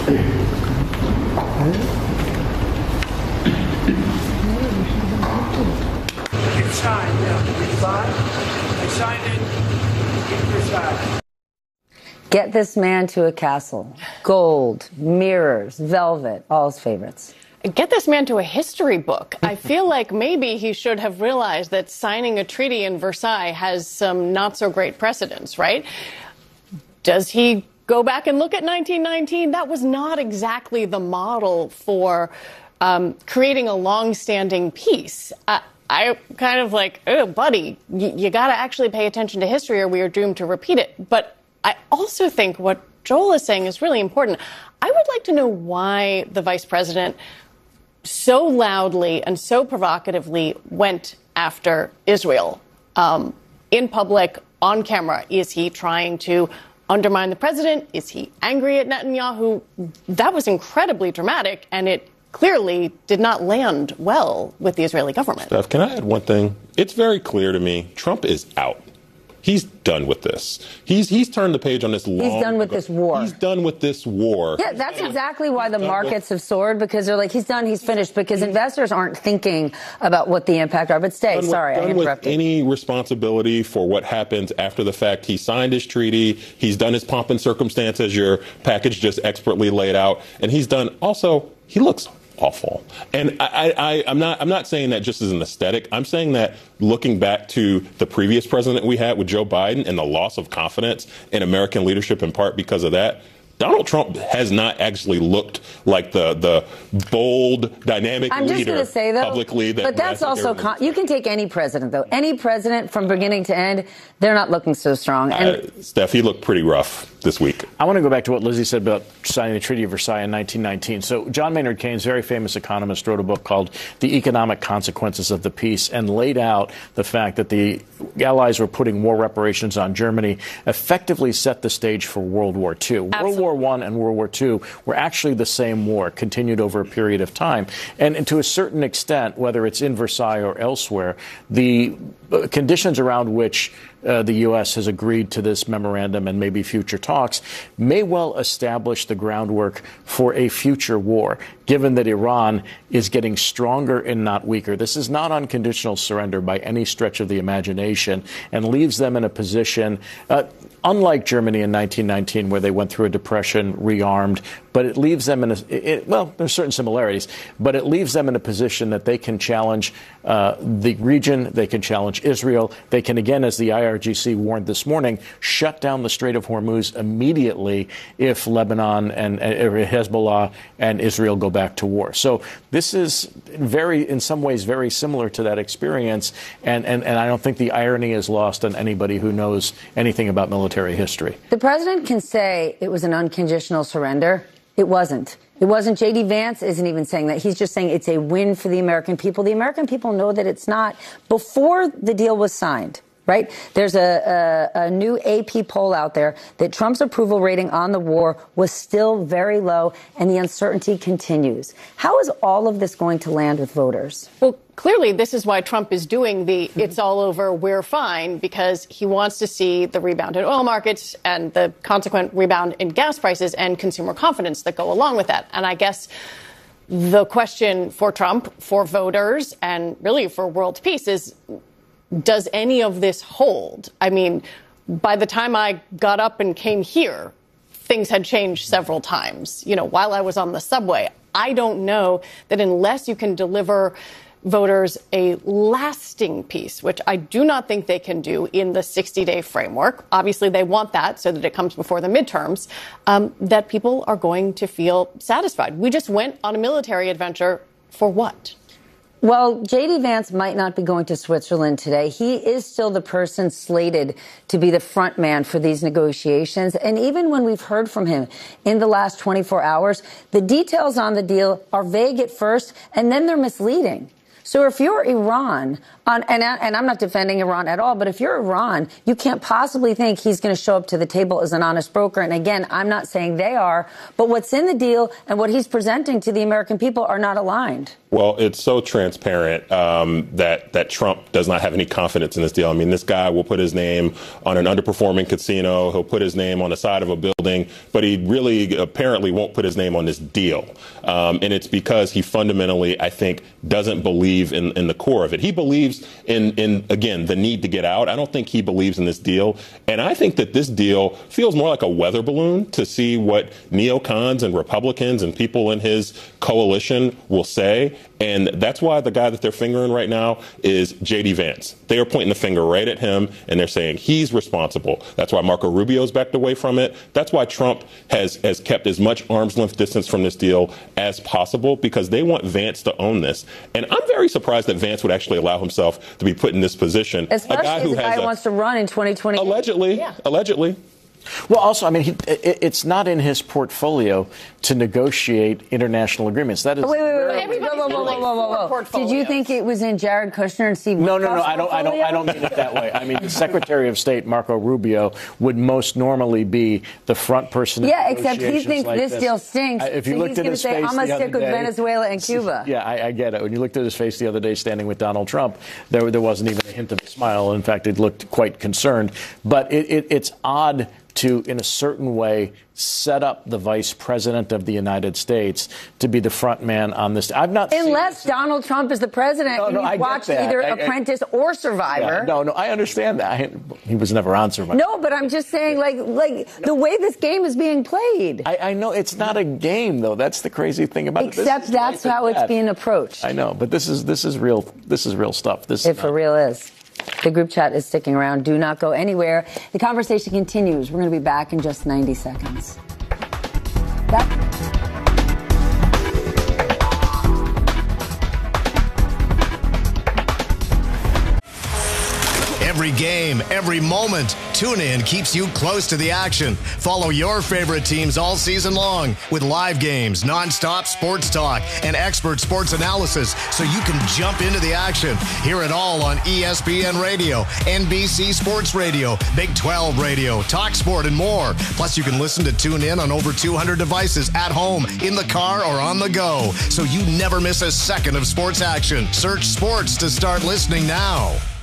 It's signed, I signed it in Versailles. Get this man to a castle. Gold, mirrors, velvet, all his favorites. Get this man to a history book. I feel like maybe he should have realized that signing a treaty in Versailles has some not so great precedents, right? Does he go back and look at 1919? That was not exactly the model for creating a long-standing peace. I kind of like, oh, buddy, you got to actually pay attention to history or we are doomed to repeat it. But I also think what Joel is saying is really important. I would like to know why the vice president so loudly and so provocatively went after Israel in public, on camera. Is he trying to undermine the president? Is he angry at Netanyahu? That was incredibly dramatic, and it clearly did not land well with the Israeli government. Steph, can I add one thing? It's very clear to me, Trump is out. He's done with this. He's turned the page on this long. He's done with this war. He's done with this war. Yeah, that's exactly why the markets have soared, because they're like, he's done, he's finished, because investors aren't thinking about what the impact are. But stay, sorry, I interrupted. With any responsibility for what happens after the fact. He signed his treaty. He's done his pomp and circumstance, as your package just expertly laid out. And he's done, also, he looks awful. And I'm not saying that just as an aesthetic. I'm saying that looking back to the previous president we had with Joe Biden and the loss of confidence in American leadership in part because of that, Donald Trump has not actually looked like the bold, dynamic I'm just leader going to say, though, publicly. But that's also, you can take any president, though. Any president from beginning to end, they're not looking so strong. And Steph, he looked pretty rough this week. I want to go back to what Lizzie said about signing the Treaty of Versailles in 1919. So John Maynard Keynes, very famous economist, wrote a book called The Economic Consequences of the Peace and laid out the fact that the Allies were putting war reparations on Germany, effectively set the stage for World War II. Absolutely. World War I and World War II were actually the same war, continued over a period of time. And to a certain extent, whether it's in Versailles or elsewhere, the conditions around which the U.S. has agreed to this memorandum and maybe future talks may well establish the groundwork for a future war, given that Iran is getting stronger and not weaker. This is not unconditional surrender by any stretch of the imagination and leaves them in a position, unlike Germany in 1919, where they went through a depression, rearmed, but it leaves them in well, there's certain similarities, but it leaves them in a position that they can challenge the region, they can challenge Israel, they can, again, as the IRGC warned this morning, shut down the Strait of Hormuz immediately if Lebanon and Hezbollah and Israel go back to war. So this is in some ways, very similar to that experience, and I don't think the irony is lost on anybody who knows anything about military history. the president can say it was an unconditional surrender. It wasn't. It wasn't. J.D. Vance isn't even saying that. He's just saying it's a win for the American people. The American people know that it's not. Before the deal was signed, right, there's a new AP poll out there that Trump's approval rating on the war was still very low, and the uncertainty continues. How is all of this going to land with voters? Well, clearly, this is why Trump is doing the it's all over, we're fine, because he wants to see the rebound in oil markets and the consequent rebound in gas prices and consumer confidence that go along with that. And I guess the question for Trump, for voters, and really for world peace is, does any of this hold? I mean, by the time I got up and came here, things had changed several times. You know, while I was on the subway, I don't know that unless you can deliver voters a lasting peace, which I do not think they can do in the 60-day framework. Obviously, they want that so that it comes before the midterms, that people are going to feel satisfied. We just went on a military adventure for what? Well, J.D. Vance might not be going to Switzerland today. He is still the person slated to be the front man for these negotiations. And even when we've heard from him in the last 24 hours, the details on the deal are vague at first, and then they're misleading. So if you're Iran, and I'm not defending Iran at all, but if you're Iran, you can't possibly think he's going to show up to the table as an honest broker. And again, I'm not saying they are, but what's in the deal and what he's presenting to the American people are not aligned. Well, it's so transparent that Trump does not have any confidence in this deal. I mean, this guy will put his name on an underperforming casino. He'll put his name on the side of a building, but he really apparently won't put his name on this deal. And it's because he fundamentally, I think, doesn't believe in the core of it. He believes in, again, the need to get out. I don't think he believes in this deal. And I think that this deal feels more like a weather balloon to see what neocons and Republicans and people in his coalition will say. And that's why the guy that they're fingering right now is J.D. Vance. They are pointing the finger right at him, and they're saying he's responsible. That's why Marco Rubio's backed away from it. That's why Trump has kept as much arm's length distance from this deal as possible, because they want Vance to own this. And I'm very surprised that Vance would actually allow himself to be put in this position. Especially a guy who the guy wants to run in 2020. Allegedly. Well, also, I mean, it's not in his portfolio to negotiate international agreements. That is. Wait. Whoa. Did you think it was in Jared Kushner and Steve? No. I don't mean it that way. I mean, the Secretary of State Marco Rubio would most normally be the front person. Yeah, except he thinks like this deal stinks. If you looked at his face, I'm gonna stick with Venezuela and Cuba. Yeah, I get it. When you looked at his face the other day, standing with Donald Trump, there wasn't even a hint of a smile. In fact, it looked quite concerned. But it's odd to, in a certain way, set up the vice president of the United States to be the front man on this. I've not unless Donald Trump is the president and you've watched either Apprentice or Survivor. Yeah, no, I understand that. He was never on Survivor. No, but I'm just saying, like the way this game is being played. I know it's not a game, though. That's the crazy thing about it. Except that's how it's being approached. I know, but this is real. This is real stuff. It for real is. The group chat is sticking around. Do not go anywhere. The conversation continues. We're going to be back in just 90 seconds. Every game, every moment, TuneIn keeps you close to the action. Follow your favorite teams all season long with live games, nonstop sports talk, and expert sports analysis so you can jump into the action. Hear it all on ESPN Radio, NBC Sports Radio, Big 12 Radio, TalkSport, and more. Plus, you can listen to TuneIn on over 200 devices at home, in the car, or on the go, so you never miss a second of sports action. Search sports to start listening now.